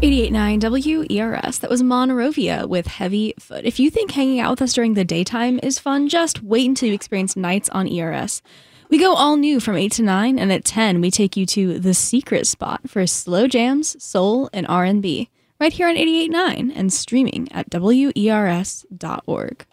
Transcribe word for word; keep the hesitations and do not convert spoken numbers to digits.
eighty-eight point nine W E R S. That was Monrovia with Heavy Foot. If you think hanging out with us during the daytime is fun, just wait until you experience nights on E R S. We go all new from eight to nine, and at ten, we take you to the secret spot for slow jams, soul, and R and B, right here on eighty-eight point nine and streaming at W E R S dot org.